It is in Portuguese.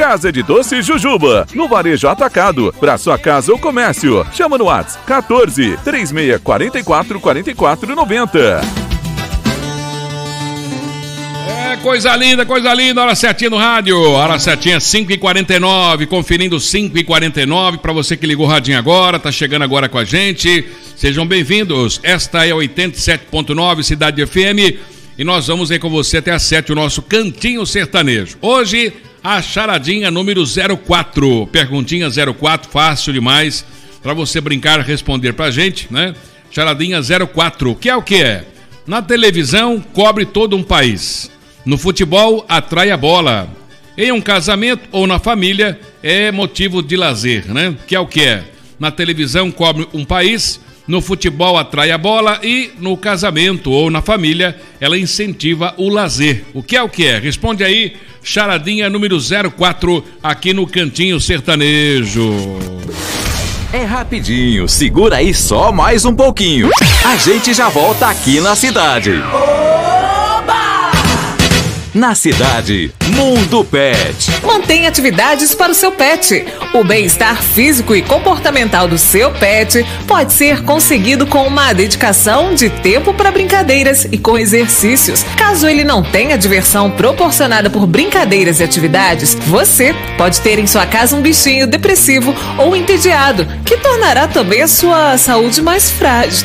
Casa de Doce Jujuba, no Varejo Atacado, para sua casa ou comércio. Chama no WhatsApp 14 3644 4490. Coisa linda, hora certinha no rádio, hora certinha 5h49, conferindo 5h49, para você que ligou o radinho agora, tá chegando agora com a gente, sejam bem-vindos, esta é 87.9 Cidade FM, e nós vamos aí com você até às 7, o nosso Cantinho Sertanejo. Hoje, a charadinha número 04, perguntinha 04, fácil demais, para você brincar, responder pra gente, né? Charadinha 04, que é o que é? Na televisão, cobre todo um país. No futebol, atrai a bola. Em um casamento ou na família, é motivo de lazer, né? Que é o que é? Na televisão, cobre um país. No futebol, atrai a bola. E no casamento ou na família, ela incentiva o lazer. O que é o que é? Responde aí, charadinha número 04, aqui no Cantinho Sertanejo. É rapidinho, segura aí só mais um pouquinho. A gente já volta aqui na cidade. Na cidade, Mundo Pet. Mantenha atividades para o seu pet. O bem-estar físico e comportamental do seu pet pode ser conseguido com uma dedicação de tempo para brincadeiras e com exercícios. Caso ele não tenha diversão proporcionada por brincadeiras e atividades, você pode ter em sua casa um bichinho depressivo ou entediado, que tornará também a sua saúde mais frágil.